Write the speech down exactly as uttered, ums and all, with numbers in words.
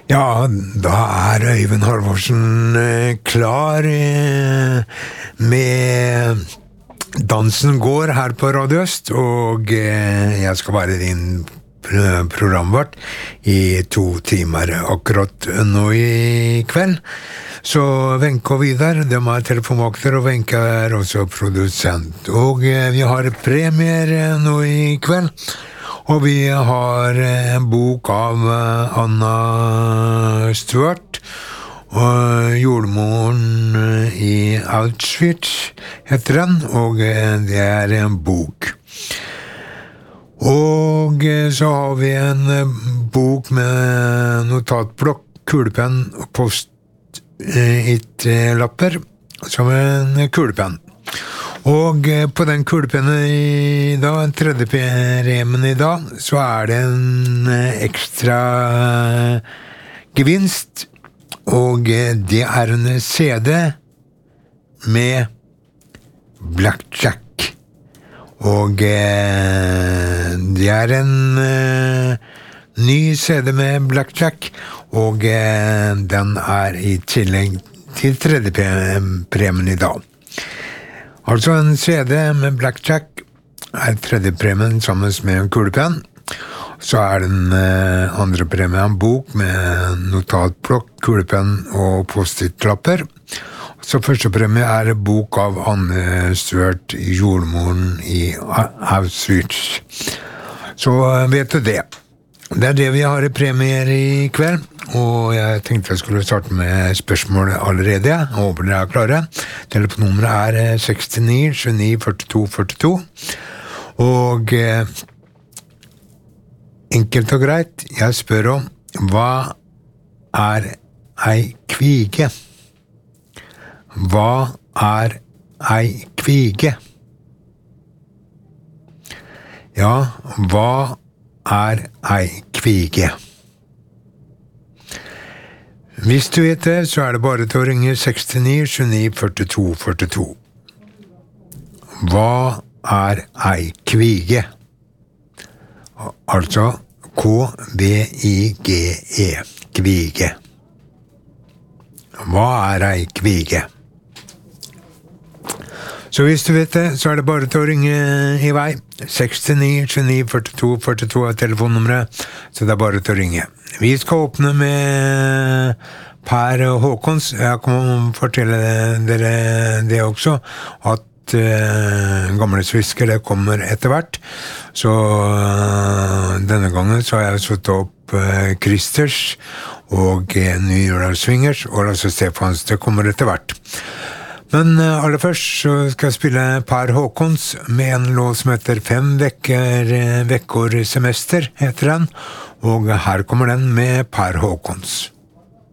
Ja, da er Øyvind Halvorsen eh, klar eh, med Dansen går her på Radio Øst, og eh, jeg skal være din pr- programvart i to timer akkurat nå i kveld. Så Wenche og Vidar, de er telefonvakter, og Wenche er også produsent. Og eh, vi har premier eh, nå i kveld. Og vi har en bok av Anna Stuart, og Jordmoren i Auschwitz heter den, og det er en bok. Og så har vi en bok med notatblokk, kulepenn og post-it-lapper, som en kulepenn. Og på den kulepennen i dag, tredje premien i dag, så er det en ekstra gevinst, og det er en C D med blackjack. Og det er en ny C D med blackjack, og den er i tillegg til tredje premien i dag. Altså en C D med blackjack er tredje premien sammen med en kulepenn. Så er den eh, andre premien en bok med notatblokk, kulepenn og post-it-lapper. Så første premie er en bok av Anne Stuart, Jordmoren i Auschwitz. Så vet du det. Det er det vi har i premier i kveld, og jeg tenkte jeg skulle starte med spørsmål allerede. Jeg håper dere er klare. Telefonnummeret er seks ni sju ni fire to fire to, og eh, enkelt og greit, jeg spør om hva er ei kvige? Hva er ei kvige? Ja, hva er ei kvige? Hvis du vet det, så er det bare til å ringe seks ni sju ni fire to fire to. Hva er ei kvige? Altså K V I G E, kvige. Hva er ei kvige? Så hvis du vet det, så er det bare til å ringe i vei. seks ni sju ni fire to fire to er telefonnummeret, så det er bare til å ringe. Vi skal åpne med Per Håkons. Jeg kan fortelle dere det også, at uh, gamle svisker det kommer etter hvert. Så uh, denne gangen så har jeg satt opp uh, Christers og uh, New Year Swingers, og Lasse Stefans, det kommer etter hvert. Men aller først så skal jeg spille Per Håkons med en låt som heter Fem vekker, vekkor semester, heter den. Og her kommer den med Per Håkons.